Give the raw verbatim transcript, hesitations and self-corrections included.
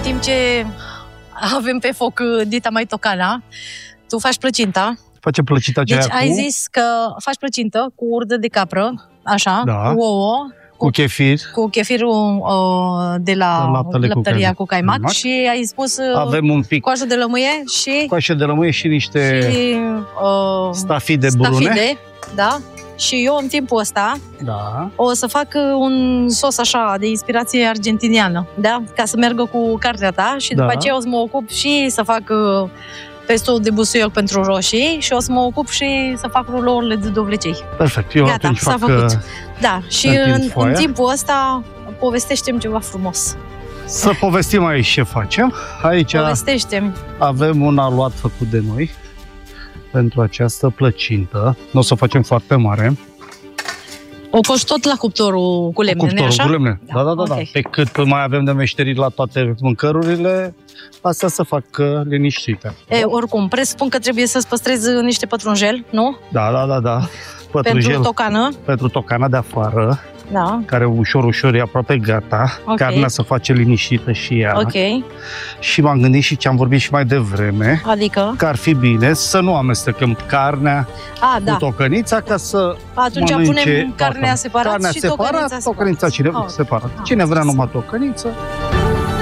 timp ce avem pe foc dita mai tocana, tu faci plăcinta. Face plăcinta aceea Deci ai cu... zis că faci plăcintă cu urdă de capră, așa, Da. cu ouă, cu chefir, cu chefirul uh, de la laptele cu lăptăria caimac. cu caimac, Caimac. și ai spus uh, avem un pic coajă de lămâie și, coașă de lămâie și niște și uh, stafide brune. stafide, da? Și eu în timpul ăsta Da. o să fac un sos așa de inspirație argentiniană, da? Ca să meargă cu carnea ta și după Da. aceea o să mă ocup și să fac uh, pestul de busuioc pentru roșii și o să mă ocup și să fac rulourile de dovlecei. Perfect. Eu Gata, atunci s-a fac făcut. uh, Da, și în în, timp în foaia. timpul ăsta povestește-mi ceva frumos. să povestim aici ce facem. Aici Povestește-mi. avem un aluat făcut de noi pentru această plăcintă. Nu o să o facem foarte mare. O coși tot la cuptorul cu lemne, nu-i Cuptorul așa? cu lemne. Da, da, da, da. ok. Pe cât mai avem de meșterit la toate mâncărurile, astea să facă liniștite. E, oricum, presupun că trebuie să-ți păstrezi niște pătrunjel, nu? Da, da, da, da. Pentru Pătrunjel tocană. pentru tocana de afară, Da, care ușor, ușor e aproape gata. Ok. Carnea să face liniștită și ea. ok. Și m-am gândit și ce am vorbit și mai devreme, Adică? că ar fi bine să nu amestecăm carnea A, da. cu tocănița, ca să Atunci mănânce punem carnea toată. separat Carnea și separat, tocănița tocănița cine, separat. separat. Ah, Cine vrea înțeles. numai tocăniță,